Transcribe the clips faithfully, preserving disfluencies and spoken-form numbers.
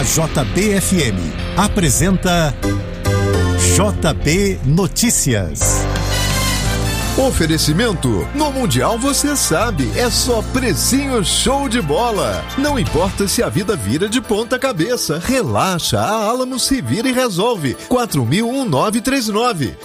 J B F M apresenta J B Notícias. Oferecimento: no Mundial você sabe, é só precinho show de bola. Não importa se a vida vira de ponta cabeça, relaxa, a Alamo se vira e resolve. quatro mil nove três nove.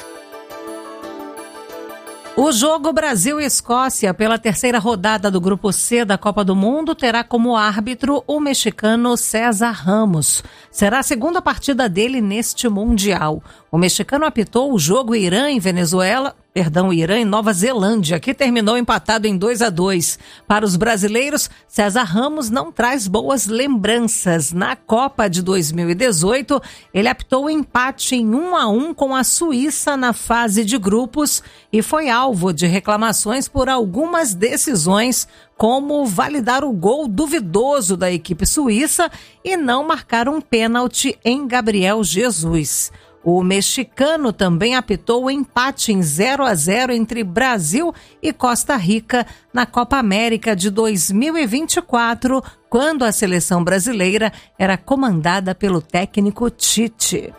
O jogo Brasil e Escócia pela terceira rodada do Grupo C da Copa do Mundo terá como árbitro o mexicano César Ramos. Será a segunda partida dele neste Mundial. O mexicano apitou o jogo Irã em Venezuela, perdão, Irã em Nova Zelândia, que terminou empatado em dois a dois. Para os brasileiros, César Ramos não traz boas lembranças. Na Copa de dois mil e dezoito, ele apitou o empate em um a um com a Suíça na fase de grupos e foi alvo de reclamações por algumas decisões, como validar o gol duvidoso da equipe suíça e não marcar um pênalti em Gabriel Jesus. O mexicano também apitou o empate em zero a zero entre Brasil e Costa Rica na Copa América de dois mil e vinte e quatro, quando a seleção brasileira era comandada pelo técnico Tite.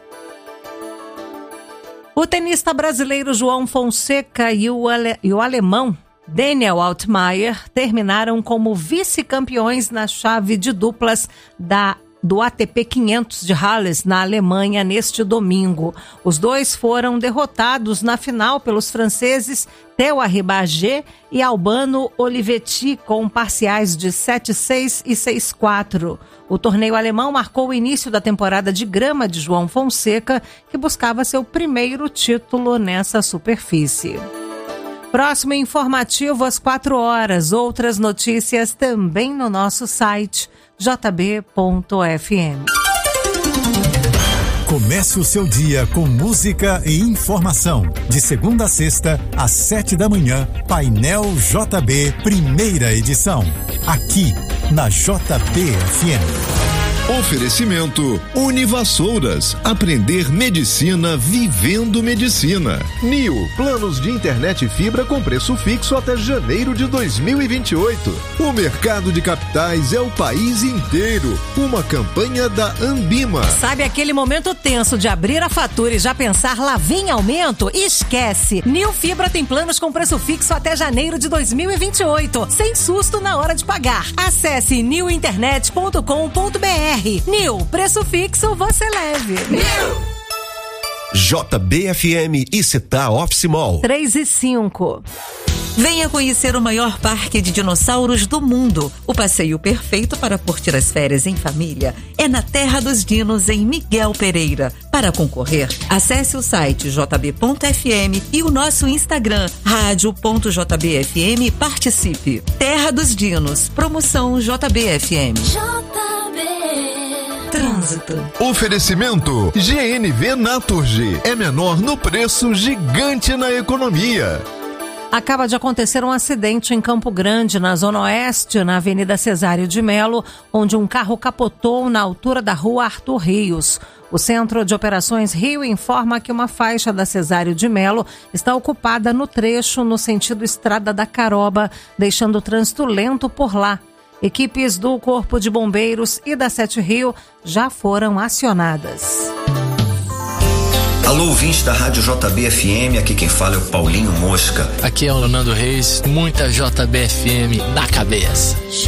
O tenista brasileiro João Fonseca e o, ale... e o alemão Daniel Altmaier terminaram como vice-campeões na chave de duplas da do A T P quinhentos de Halle, na Alemanha, neste domingo. Os dois foram derrotados na final pelos franceses Theo Arribagé e Albano Olivetti, com parciais de sete a seis e seis a quatro. O torneio alemão marcou o início da temporada de grama de João Fonseca, que buscava seu primeiro título nessa superfície. Próximo informativo às quatro horas. Outras notícias também no nosso site j b ponto f m. Comece o seu dia com música e informação. De segunda a sexta, às sete da manhã, Painel J B, primeira edição. Aqui, na J B F M. Oferecimento: Univassouras, aprender medicina vivendo medicina. Nil, planos de internet e fibra com preço fixo até janeiro de dois mil e vinte e oito. O mercado de capitais é o país inteiro. Uma campanha da Ambima. Sabe aquele momento tenso de abrir a fatura e já pensar lá vem aumento? Esquece! Nil Fibra tem planos com preço fixo até janeiro de dois mil e vinte e oito, sem susto na hora de pagar. Acesse nil internet ponto com ponto b r. Nil, preço fixo você leve. Nil! J B F M e Città Office Mall. três e cinco. Venha conhecer o maior parque de dinossauros do mundo. O passeio perfeito para curtir as férias em família é na Terra dos Dinos, em Miguel Pereira. Para concorrer, acesse o site j b ponto f m e o nosso Instagram, rádio ponto j b f m, e participe. Terra dos Dinos, promoção J B F M. Trânsito. Oferecimento: G N V Naturgy. É menor no preço, gigante na economia. Acaba de acontecer um acidente em Campo Grande, na Zona Oeste, na Avenida Cesário de Melo, onde um carro capotou na altura da rua Arthur Rios. O Centro de Operações Rio informa que uma faixa da Cesário de Melo está ocupada no trecho no sentido Estrada da Caroba, deixando o trânsito lento por lá. Equipes do Corpo de Bombeiros e da Sete Rio já foram acionadas. Alô, ouvinte da Rádio J B F M, aqui quem fala é o Paulinho Mosca. Aqui é o Leonardo Reis, muita J B F M na cabeça.